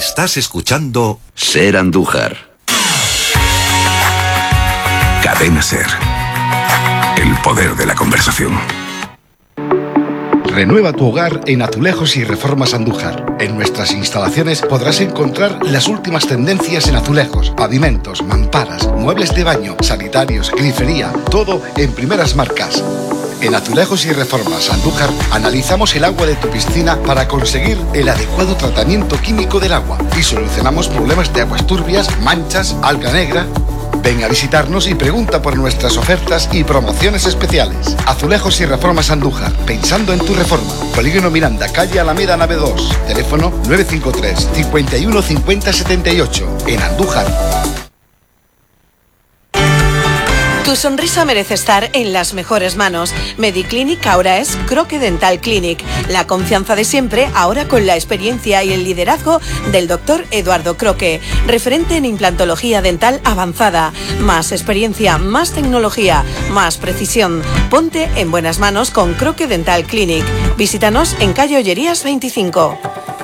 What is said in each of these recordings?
Estás escuchando Ser Andújar. Cadena Ser. El poder de la conversación. Renueva tu hogar en Azulejos y Reformas Andújar. En nuestras instalaciones podrás encontrar las últimas tendencias en azulejos, pavimentos, mamparas, muebles de baño, sanitarios, grifería, todo en primeras marcas. En Azulejos y Reformas Andújar analizamos el agua de tu piscina para conseguir el adecuado tratamiento químico del agua y solucionamos problemas de aguas turbias, manchas, alga negra. Ven a visitarnos y pregunta por nuestras ofertas y promociones especiales. Azulejos y Reformas Andújar, pensando en tu reforma. Polígono Miranda, calle Alameda, nave 2. Teléfono 953 51 50 78. En Andújar. Tu sonrisa merece estar en las mejores manos. Mediclinic ahora es Croque Dental Clinic. La confianza de siempre, ahora con la experiencia y el liderazgo del doctor Eduardo Croque. Referente en implantología dental avanzada. Más experiencia, más tecnología, más precisión. Ponte en buenas manos con Croque Dental Clinic. Visítanos en calle Ollerías 25.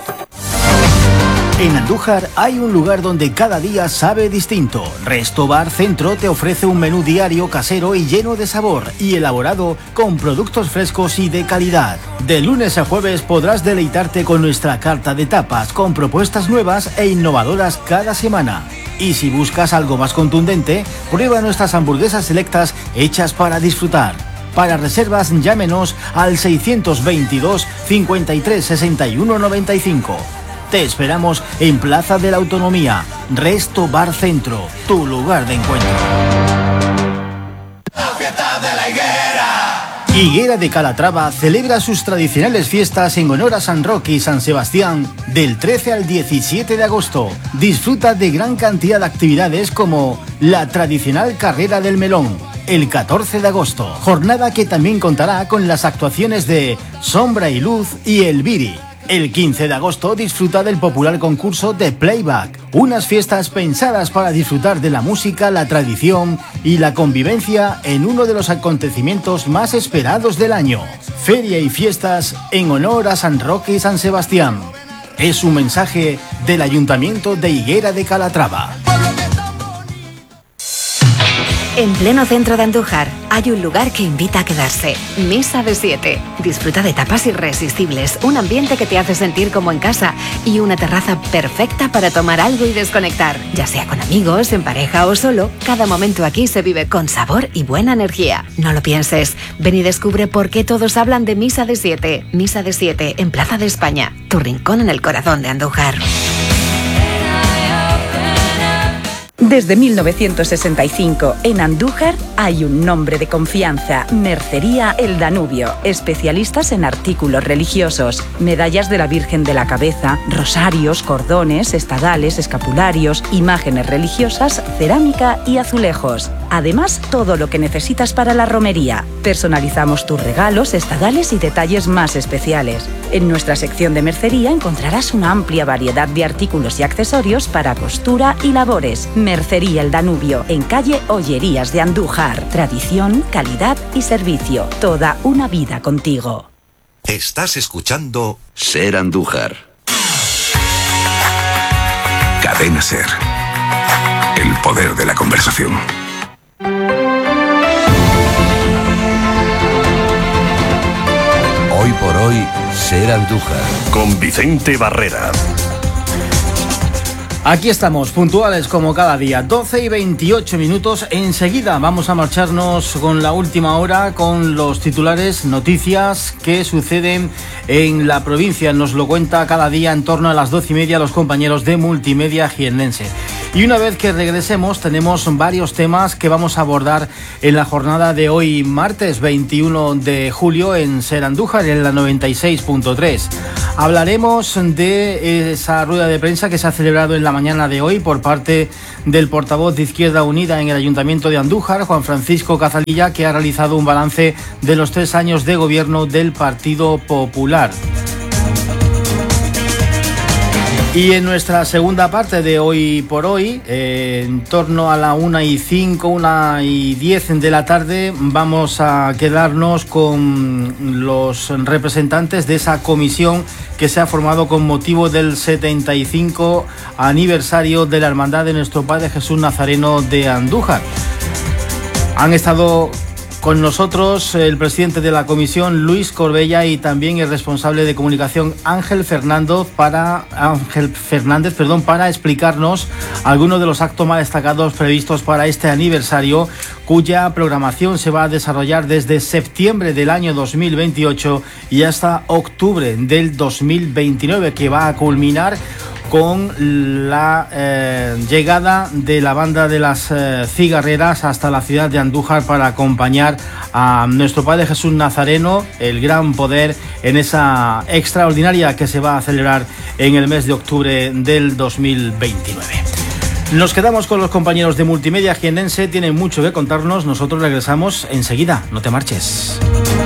En Andújar hay un lugar donde cada día sabe distinto. Resto Bar Centro te ofrece un menú diario casero y lleno de sabor y elaborado con productos frescos y de calidad. De lunes a jueves podrás deleitarte con nuestra carta de tapas con propuestas nuevas e innovadoras cada semana. Y si buscas algo más contundente, prueba nuestras hamburguesas selectas hechas para disfrutar. Para reservas, llámenos al 622 53 61 95. Te esperamos en Plaza de la Autonomía, Resto Bar Centro, tu lugar de encuentro. La fiesta de la higuera. Higuera de Calatrava celebra sus tradicionales fiestas en honor a San Roque y San Sebastián del 13 al 17 de agosto. Disfruta de gran cantidad de actividades como la tradicional Carrera del Melón, el 14 de agosto, jornada que también contará con las actuaciones de Sombra y Luz y El Viri. El 15 de agosto disfruta del popular concurso de Playback, unas fiestas pensadas para disfrutar de la música, la tradición y la convivencia en uno de los acontecimientos más esperados del año. Feria y fiestas en honor a San Roque y San Sebastián. Es un mensaje del Ayuntamiento de Higuera de Calatrava. En pleno centro de Andújar hay un lugar que invita a quedarse. Misa de 7. Disfruta de tapas irresistibles, un ambiente que te hace sentir como en casa y una terraza perfecta para tomar algo y desconectar. Ya sea con amigos, en pareja o solo, cada momento aquí se vive con sabor y buena energía. No lo pienses. Ven y descubre por qué todos hablan de Misa de 7. Misa de 7 en Plaza de España, tu rincón en el corazón de Andújar. Desde 1965, en Andújar hay un nombre de confianza: Mercería El Danubio. Especialistas en artículos religiosos, medallas de la Virgen de la Cabeza, rosarios, cordones, estadales, escapularios, imágenes religiosas, cerámica y azulejos. Además, todo lo que necesitas para la romería. Personalizamos tus regalos, estadales y detalles más especiales. En nuestra sección de mercería encontrarás una amplia variedad de artículos y accesorios para costura y labores. Mercería El Danubio, en calle Ollerías de Andújar. Tradición, calidad y servicio. Toda una vida contigo. Estás escuchando Ser Andújar. Cadena Ser. El poder de la conversación. Hoy por hoy, Ser Andújar. Con Vicente Barrera. Aquí estamos, puntuales como cada día, 12 y 28 minutos. Enseguida vamos a marcharnos con la última hora, con los titulares, noticias que suceden en la provincia. Nos lo cuenta cada día en torno a las 12:30 los compañeros de Multimedia Jiennense. Y una vez que regresemos, tenemos varios temas que vamos a abordar en la jornada de hoy, martes 21 de julio, en Ser Andújar, en la 96.3. Hablaremos de esa rueda de prensa que se ha celebrado en la mañana de hoy por parte del portavoz de Izquierda Unida en el Ayuntamiento de Andújar, Juan Francisco Cazalilla, que ha realizado un balance de los 3 años de gobierno del Partido Popular. Y en nuestra segunda parte de Hoy por Hoy, en torno a la 1:05, 1:10 de la tarde, vamos a quedarnos con los representantes de esa comisión que se ha formado con motivo del 75 aniversario de la Hermandad de Nuestro Padre Jesús Nazareno de Andújar. Han estado con nosotros el presidente de la comisión, Luis Corbella, y también el responsable de comunicación, Ángel Fernández, para explicarnos algunos de los actos más destacados previstos para este aniversario, cuya programación se va a desarrollar desde septiembre del año 2028 y hasta octubre del 2029, que va a culminar con la llegada de la banda de las cigarreras hasta la ciudad de Andújar para acompañar a Nuestro Padre Jesús Nazareno, el Gran Poder, en esa extraordinaria que se va a celebrar en el mes de octubre del 2029. Nos quedamos con los compañeros de Multimedia Jiennense, tienen mucho que contarnos. Nosotros regresamos enseguida, no te marches.